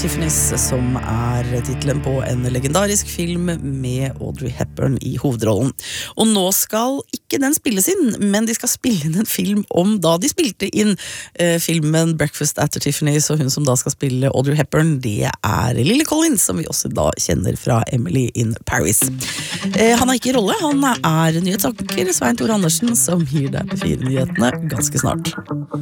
Tiffany's, som titlen på en legendarisk film med Audrey Hepburn i hovedrollen. Og nå skal ikke den spilles inn, men de skal spille inn en film om da de spilte inn filmen Breakfast at Tiffany's, og hun som da skal spille Audrey Hepburn, det Lily Collins, som vi også da kjenner fra Emily in Paris. Han har ikke rolle, han nyhetsanker Svein Tore Andersen, som gir deg 4 nyhetene ganske snart.